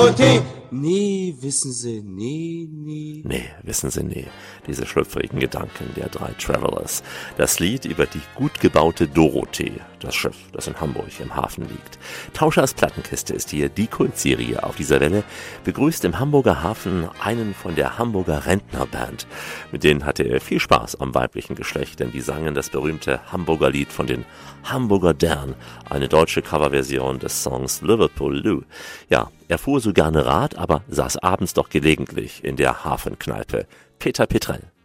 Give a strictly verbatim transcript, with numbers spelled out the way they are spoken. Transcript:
Nee, wissen Sie, nee, nee. Nee, wissen Sie, nee. Diese schlüpfrigen Gedanken der drei Travelers. Das Lied über die gut gebaute Dorothee, das Schiff, das in Hamburg im Hafen liegt. Tauschers Plattenkiste ist hier die Kultserie auf dieser Welle, begrüßt im Hamburger Hafen einen von der Hamburger Rentnerband. Mit denen hatte er viel Spaß am weiblichen Geschlecht, denn die sangen das berühmte Hamburger Lied von den Hamburger Dern, eine deutsche Coverversion des Songs Liverpool Lou. Ja, er fuhr so gerne Rad, aber saß abends doch gelegentlich in der Hafenkneipe. Peter Petrell.